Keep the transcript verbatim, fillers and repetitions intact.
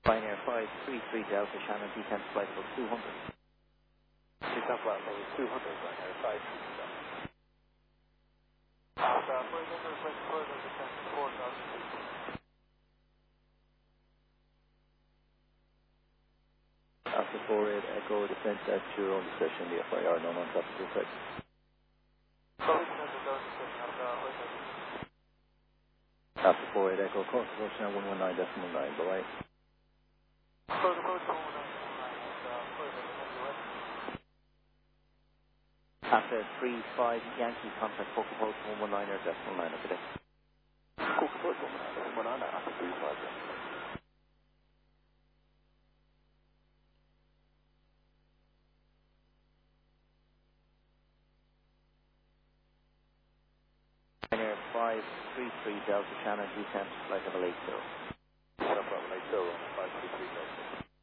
Ryanair five three three Delta Shannon descent flight level two hundred. Descent flight level two hundred, Ryanair five three three Delta. Alpha, further, request further descent to four thousand feet. Alpha four eight Echo descent at your own discretion, the F I R, none on top of the effect. Sorry, descent to Delta discretion, Alpha, further. Alpha four eight Echo, course approach now one one nine decimal nine, bye-bye. Further approach one one nine decimal nine, Alpha, further descent to west. Alpha three five Yankee contact Coke approach one one nine decimal nine, okay. Cook approach one one nine decimal nine, Alpha three five. Ryanair five three three Delta Shannon descent flight level eight zero.